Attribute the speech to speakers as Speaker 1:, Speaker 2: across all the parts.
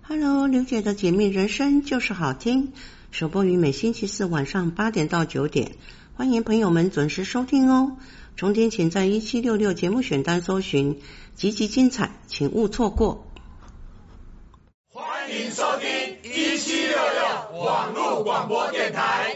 Speaker 1: Hello， 刘姐的解密人生就是好听，首播于每星期四晚上8点到9点，欢迎朋友们准时收听哦。重点请在1766节目选单搜寻，集集精彩，请勿错过。
Speaker 2: 欢迎收听1766网络广播电台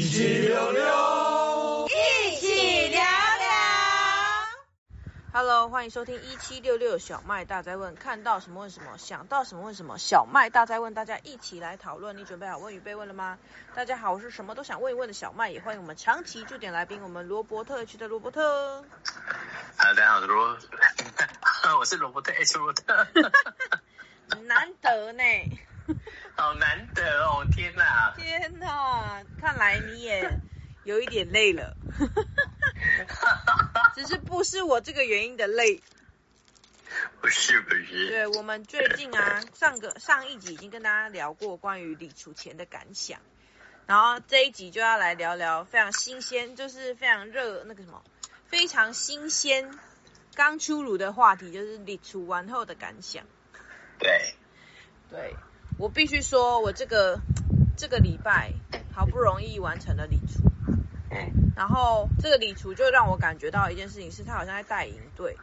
Speaker 2: 1766，
Speaker 3: 一起聊聊。Hello， 欢迎收听1766小麦大哉问，看到什么问什么，想到什么问什么，小麦大哉问，大家一起来讨论。你准备好问与被问了吗？大家好，我是什么都想问一问的小麦，也欢迎我们长期驻点来宾，我们罗伯特 H 的罗伯特。
Speaker 4: 大家好，我是罗伯特 H 罗伯特。
Speaker 3: 难得呢。
Speaker 4: 好难得哦！天哪！
Speaker 3: 天哪！看来你也有一点累了，只是不是我这个原因的累。
Speaker 4: 不是。
Speaker 3: 对，我们最近啊，上一集已经跟大家聊过关于理储钱的感想，然后这一集就要来聊聊非常新鲜，就是非常热非常新鲜刚出炉的话题，就是理储完后的感想。对，我必须说，我这个礼拜好不容易完成了理储，然后这个理储就让我感觉到一件事情，是他好像在带营队。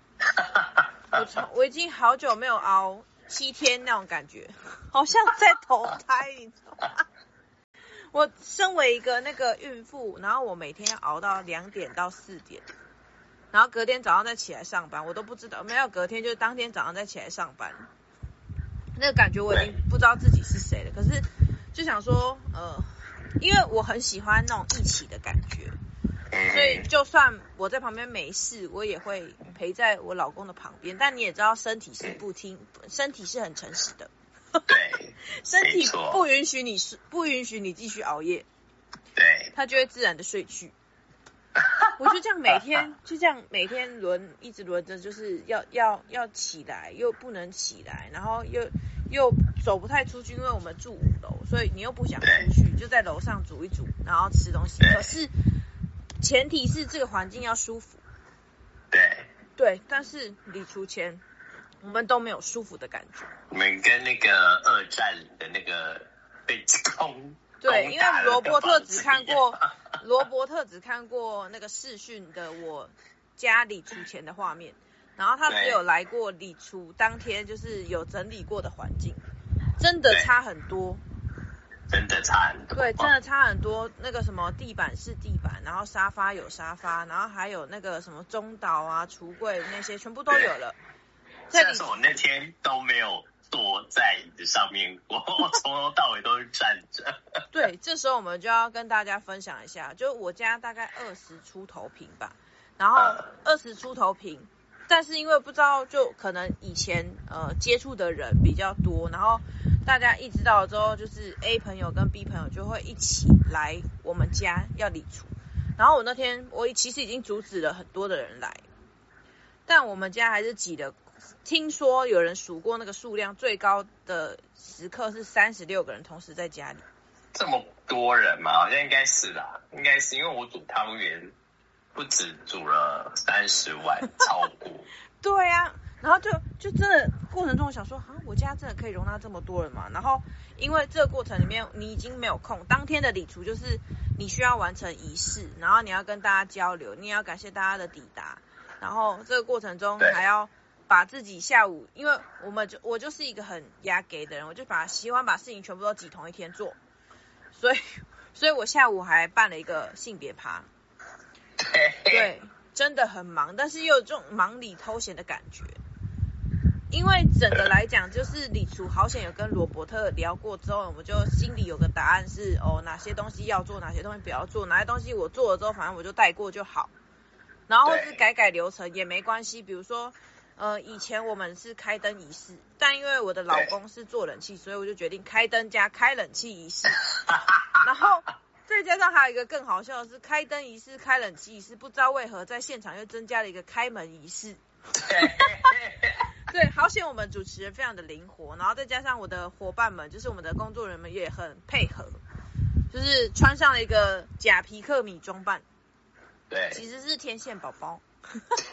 Speaker 3: 我已经好久没有熬7天那种感觉，好像在投胎，你知道吗？我身为一个那个孕妇，然后我每天要熬到2点到4点，然后隔天早上再起来上班，我都不知道，没有隔天就是当天早上再起来上班。那个感觉我已经不知道自己是谁了，可是就想说，因为我很喜欢那种一起的感觉，所以就算我在旁边没事，我也会陪在我老公的旁边。但你也知道，身体是很诚实的，
Speaker 4: 对，
Speaker 3: 身体不允许你继续熬夜，
Speaker 4: 对，
Speaker 3: 他就会自然的睡去。我就这样每天一直轮着，就是要起来又不能起来，然后又走不太出去，因为我们住5楼，所以你又不想出去，就在楼上煮一煮，然后吃东西。可是前提是这个环境要舒服。对，但是理储前我们都没有舒服的感觉。
Speaker 4: 我们跟那个2战的那个被攻。
Speaker 3: 对，因为罗伯特只看过那个视讯的我家理储钱的画面，然后他只有来过理储当天就是有整理过的环境，真的差很多。
Speaker 4: 对，
Speaker 3: 真的差很多。那个什么地板是地板，然后沙发有沙发，然后还有那个什么中岛啊、橱柜那些全部都有了。
Speaker 4: 但是我那天都没有坐在椅子上面，我从头到尾都是站着。
Speaker 3: 对，这时候我们就要跟大家分享一下，就我家大概20出头平吧，然后20出头平，但是因为不知道，就可能以前接触的人比较多，然后大家一知道之后，就是 A 朋友跟 B 朋友就会一起来我们家要理储，然后我那天其实已经阻止了很多的人来，但我们家还是挤的。听说有人数过那个数量，最高的时刻是36个人同时在家里。
Speaker 4: 这么多人吗？好像应该是啦，应该是因为我煮汤圆不止煮了30碗，超过。对
Speaker 3: 啊，然后就真的过程中我想说，我家真的可以容纳这么多人吗？然后因为这个过程里面你已经没有空，当天的理储就是你需要完成仪式，然后你要跟大家交流，你也要感谢大家的抵达，然后这个过程中还要把自己下午，因为我就是一个很压给的人，我就喜欢把事情全部都挤同一天做，所以我下午还办了一个性别趴。对，真的很忙，但是又有这种忙里偷闲的感觉。因为整个来讲，就是理储好险有跟罗伯特聊过之后，我们就心里有个答案是哪些东西要做，哪些东西不要做，哪些东西我做了之后，反正我就带过就好。然后或是改流程也没关系，比如说以前我们是开灯仪式，但因为我的老公是做冷气，所以我就决定开灯加开冷气仪式。然后再加上还有一个更好笑的是，开灯仪式、开冷气仪式，不知道为何在现场又增加了一个开门仪式。对，好险我们主持人非常的灵活，然后再加上我的伙伴们，就是我们的工作人员们也很配合，就是穿上了一个假皮克米装扮。
Speaker 4: 对，
Speaker 3: 其实是天线宝宝。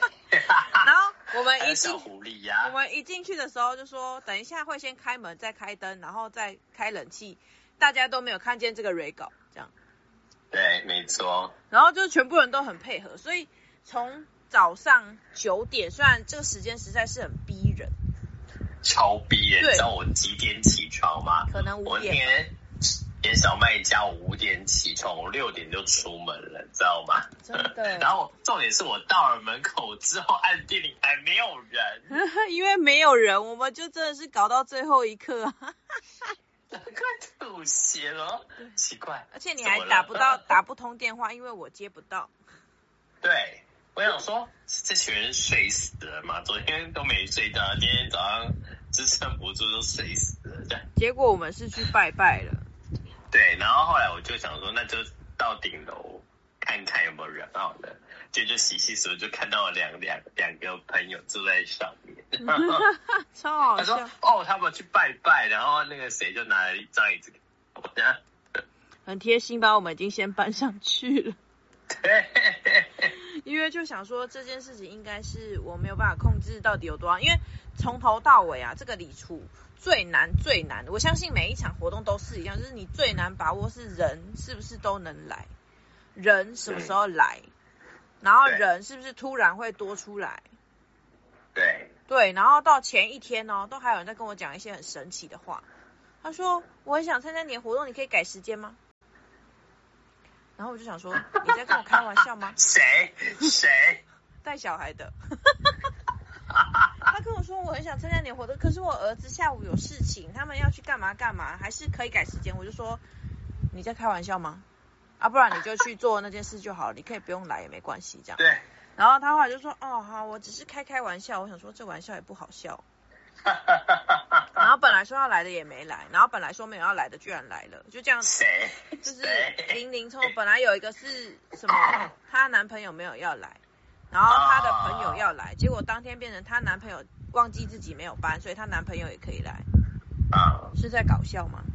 Speaker 3: 然后我们
Speaker 4: 还有小狐狸呀、
Speaker 3: 我们一进去的时候就说，等一下会先开门，再开灯，然后再开冷气，大家都没有看见这个蕊稿，这样。
Speaker 4: 对，没错。
Speaker 3: 然后就全部人都很配合，所以从早上9点，虽然这个时间实在是很逼人，
Speaker 4: 超逼人。
Speaker 3: 对
Speaker 4: 你知道我几点起床吗？
Speaker 3: 可能5点。
Speaker 4: 连小麦家我5点起床，我6点就出门了，你知道吗？
Speaker 3: 真的。
Speaker 4: 然后重点是我到了门口之后按电铃还没有人，
Speaker 3: 因为没有人，我们就真的是搞到最后一刻啊。
Speaker 4: 快吐血了，奇怪。
Speaker 3: 而且你还打不通电话，因为我接不到。
Speaker 4: 对，我想说这群人睡死了嘛，昨天都没睡到，今天早上支撑不住就睡死了这样。
Speaker 3: 结果我们是去拜拜了。
Speaker 4: 对，然后后来我就想说，那就到顶楼看看有没有人好了。就洗洗手，就看到两个朋友坐在上面，
Speaker 3: 超好笑。
Speaker 4: 他说：“哦，他们去拜拜，然后那个谁就拿了一张椅子给我，
Speaker 3: 很贴心吧？我们已经先搬上去了。”
Speaker 4: 对，
Speaker 3: 因为就想说这件事情应该是我没有办法控制到底有多少，因为从头到尾啊，这个礼处最难，我相信每一场活动都是一样，就是你最难把握是人是不是都能来，人什么时候来，然后人是不是突然会多出来，对，然后到前一天哦，都还有人在跟我讲一些很神奇的话。他说我很想参加你的活动，你可以改时间吗？然后我就想说，你在跟我开玩笑吗？
Speaker 4: 谁
Speaker 3: 带小孩的。他跟我说我很想参加你的活动，可是我儿子下午有事情，他们要去干嘛，还是可以改时间。我就说你在开玩笑吗？啊，不然你就去做那件事就好了，你可以不用来也没关系这样。
Speaker 4: 对。
Speaker 3: 然后他后来就说哦好，我只是开玩笑。我想说这玩笑也不好笑。然后本来说要来的也没来，然后本来说没有要来的居然来了，就这样。
Speaker 4: 谁？
Speaker 3: 就是零零凑。本来有一个是什么，她男朋友没有要来，然后她的朋友要来，结果当天变成她男朋友忘记自己没有班，所以她男朋友也可以来。是在搞笑吗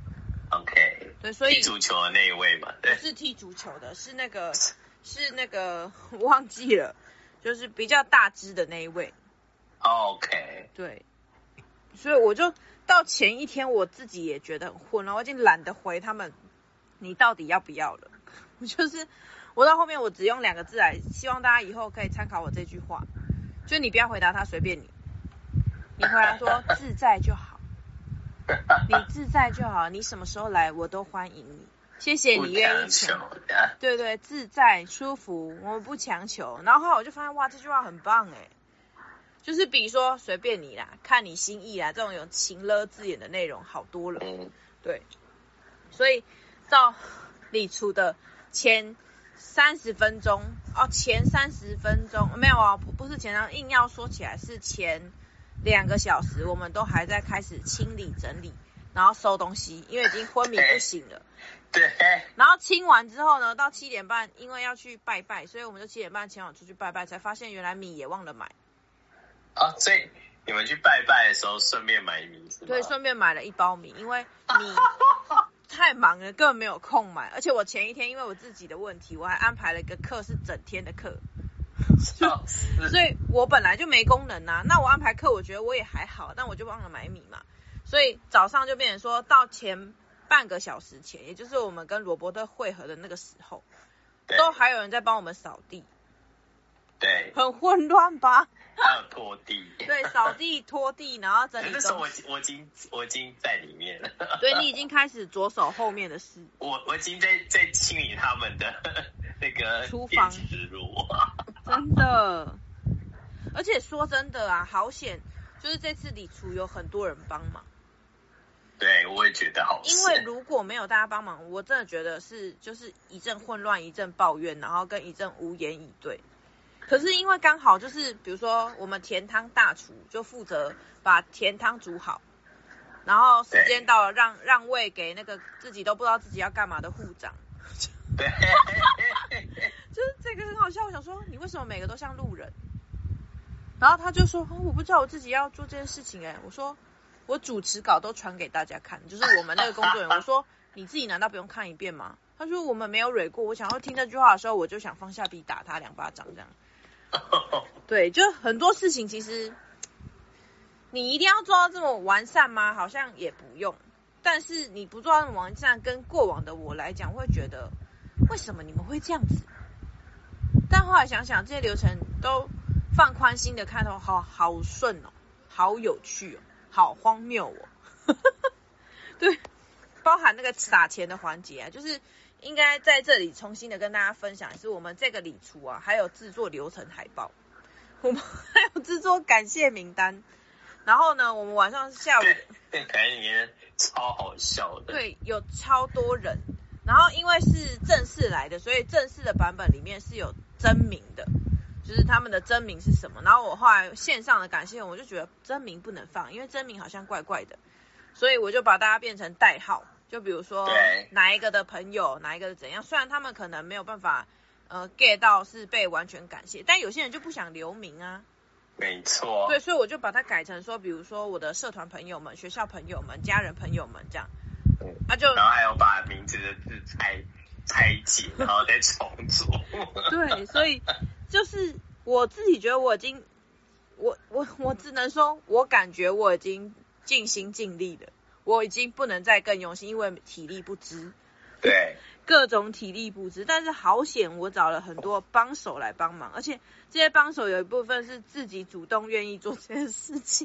Speaker 4: ？OK。
Speaker 3: 对，所以
Speaker 4: 踢足球的那一位嘛，对。
Speaker 3: 不是踢足球的，是那个我忘记了，就是比较大只的那一位。
Speaker 4: OK。对。
Speaker 3: 所以我就到前一天我自己也觉得很混了，我已经懒得回他们你到底要不要了。就是我到后面我只用2个字来，希望大家以后可以参考我这句话，就你不要回答他随便你回答说自在就好，你自在就好，你什么时候来我都欢迎你，谢谢你愿意对，自在舒服，我们不强求。然后后来我就发现哇，这句话很棒哎，就是比如说随便你啦，看你心意啦，这种有情勒字眼的内容好多了。对，所以到礼处的前30分钟前30分钟没有啊，不是前，硬要说起来是前2个小时，我们都还在开始清理整理，然后收东西，因为已经昏迷不醒了。
Speaker 4: 对。
Speaker 3: 然后清完之后呢，到7点半，因为要去拜拜，所以我们就7点半前往出去拜拜，才发现原来米也忘了买。
Speaker 4: 所以你们去拜拜的时候顺便买米是吗？
Speaker 3: 对，顺便买了1包米，因为米太忙了，根本没有空买。而且我前一天因为我自己的问题，我还安排了一个课是整天的课，所以我本来就没功能啊。那我安排课，我觉得我也还好，但我就忘了买米嘛。所以早上就变成说到前半个小时前，也就是我们跟罗伯特会合的那个时候，都还有人在帮我们扫地。
Speaker 4: 对，
Speaker 3: 很混乱吧？
Speaker 4: 还有拖地。
Speaker 3: 对，扫地、拖地，然后整理东西。
Speaker 4: 那时候我已经在里面了。
Speaker 3: 对，你已经开始着手后面的事。
Speaker 4: 我已经在清理他们的那个
Speaker 3: 厨房
Speaker 4: 电磁炉。
Speaker 3: 真的，而且说真的啊，好险，就是这次礼厨有很多人帮忙。
Speaker 4: 对，我也觉得好险。
Speaker 3: 因为如果没有大家帮忙，我真的觉得就是一阵混乱，一阵抱怨，然后跟一阵无言以对。可是因为刚好就是比如说我们甜汤大厨就负责把甜汤煮好，然后时间到了让位给那个自己都不知道自己要干嘛的护长。
Speaker 4: 对。
Speaker 3: 就是这个很好笑，我想说你为什么每个都像路人？然后他就说我不知道我自己要做这件事情我说我主持稿都传给大家看，就是我们那个工作人员。我说你自己难道不用看一遍吗？他说我们没有蕊过。我想要听这句话的时候，我就想放下笔打他2巴掌这样。 对，就很多事情其实你一定要做到这么完善吗？好像也不用。但是你不做到那么完善，跟过往的我来讲，会觉得为什么你们会这样子？但后来想想，这些流程都放宽心的看，好顺哦，好有趣哦，好荒谬哦。对，包含那个撒钱的环节啊，就是应该在这里重新的跟大家分享，是我们这个礼厨啊，还有制作流程海报，我们还有制作感谢名单。然后呢，我们晚上下午
Speaker 4: 感觉里面超好笑的。
Speaker 3: 对，有超多人。然后因为是正式来的，所以正式的版本里面是有真名的，就是他们的真名是什么。然后我后来线上的感谢我就觉得真名不能放，因为真名好像怪怪的，所以我就把大家变成代号，就比如说哪一个的朋友，哪一个的怎样。虽然他们可能没有办法get 到是被完全感谢，但有些人就不想留名啊。
Speaker 4: 没错。对，
Speaker 3: 所以我就把它改成说，比如说我的社团朋友们、学校朋友们、家人朋友们这样。
Speaker 4: 然后还有把名字的字拆解，然后再重做。
Speaker 3: 对，所以就是我自己觉得我已经，我只能说，我感觉我已经尽心尽力了，我已经不能再更用心，因为体力不支。
Speaker 4: 对，
Speaker 3: 各种体力不支，但是好险我找了很多帮手来帮忙，而且这些帮手有一部分是自己主动愿意做这件事情。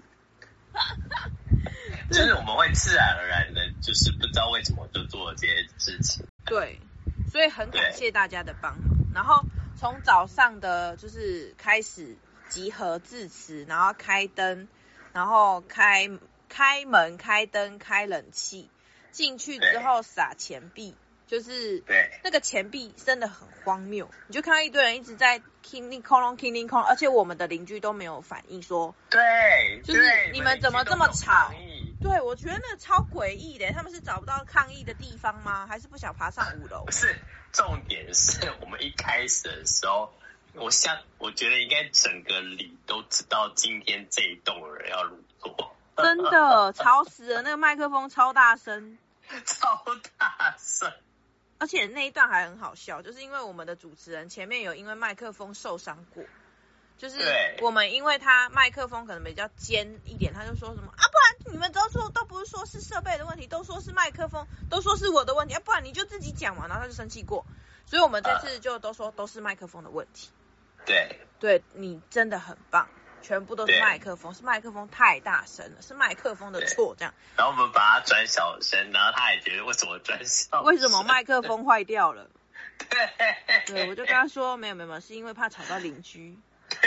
Speaker 4: 就是我们会自然而然的，就是不知道为什么就做了这些事情。
Speaker 3: 对，所以很感谢大家的帮忙。然后从早上的就是开始集合致辞，然后开灯，然后开门、开灯、开冷气，进去之后撒钱币，就是那个钱币真的很荒谬，你就看到一堆人一直在 king 空隆 king 空，而且我们的邻居都没有反应说，
Speaker 4: 对，
Speaker 3: 就是你们怎么这么吵？对，我觉得那超诡异的，他们是找不到抗议的地方吗？还是不想爬上5楼？
Speaker 4: 不是，重点是我们一开始的时候，我觉得应该整个里都知道今天这一栋人要入座。
Speaker 3: 真的吵死了，那个麦克风超大声，
Speaker 4: 超大声。
Speaker 3: 而且那一段还很好笑，就是因为我们的主持人前面有因为麦克风受伤过，就是我们因为他麦克风可能比较尖一点，他就说什么啊，不然你们都不是说是设备的问题，都说是麦克风，都说是我的问题啊，不然你就自己讲嘛，然后他就生气过，所以我们这次就都说都是麦克风的问题。对，你真的很棒。全部都是麦克风，是麦克风太大声了，是麦克风的错这样。
Speaker 4: 然后我们把它转小声，然后他也觉得为什么转小声？
Speaker 3: 为什么麦克风坏掉了？对，我就跟他说没有，是因为怕吵到邻居。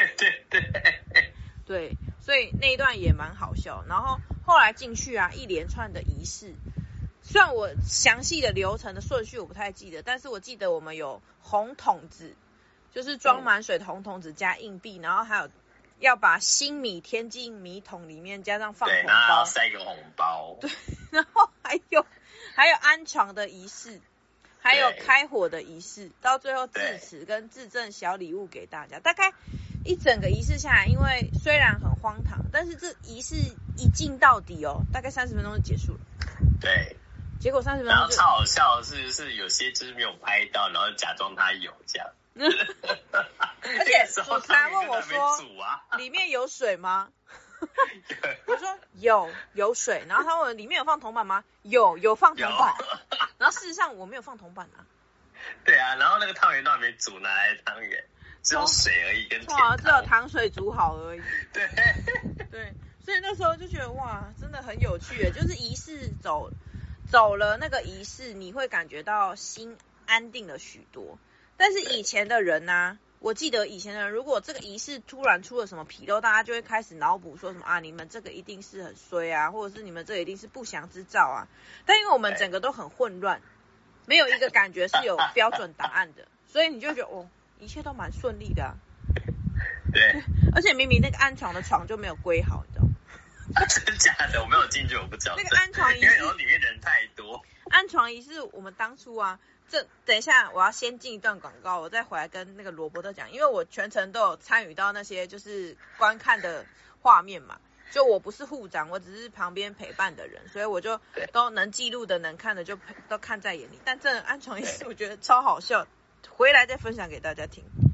Speaker 3: 对，所以那一段也蛮好笑。然后后来进去啊，一连串的仪式，虽然我详细的流程的顺序我不太记得，但是我记得我们有红桶子，就是装满水的红桶子加硬币，然后还有要把新米添进米桶里面，加上放红包，
Speaker 4: 然后塞个红包。
Speaker 3: 对，然后还有安床的仪式，还有开火的仪式，到最后致辞跟致赠小礼物给大家。大概一整个仪式下来，因为虽然很荒唐，但是这仪式一进到底哦，大概30分钟就结束了。
Speaker 4: 对，
Speaker 3: 结果30分钟，
Speaker 4: 然后超好笑的是，就是有些就是没有拍到，然后假装他有这样。
Speaker 3: 而且主持人问我说：“里面有水吗？”我说有水，然后他问里面有放铜板吗？有放铜板，然后事实上我没有放铜板啊。
Speaker 4: 对啊，然后那个汤圆都还没煮，拿来汤圆，只有水而已，跟甜汤，
Speaker 3: 只有糖水煮好而已。
Speaker 4: 对，
Speaker 3: 所以那时候就觉得哇，真的很有趣耶，就是仪式走了那个仪式，你会感觉到心安定了许多。但是以前的人啊，我记得以前的人，如果这个仪式突然出了什么纰漏，大家就会开始脑补说什么啊，你们这个一定是很衰啊，或者是你们这个一定是不祥之兆啊。但因为我们整个都很混乱，没有一个感觉是有标准答案的，所以你就觉得哦，一切都蛮顺利的啊。
Speaker 4: 对，
Speaker 3: 而且明明那个安床的床就没有归好，你知道吗？
Speaker 4: 真的假的？我没有进去，我不知道。
Speaker 3: 那个安床仪式，
Speaker 4: 因为里面人太多。
Speaker 3: 安床仪式我们当初啊。等一下，我要先进一段广告，我再回来跟那个罗伯特讲，因为我全程都有参与到那些就是观看的画面嘛，就我不是护长，我只是旁边陪伴的人，所以我就都能记录的、能看的就都看在眼里。但这安床仪式我觉得超好笑，回来再分享给大家听。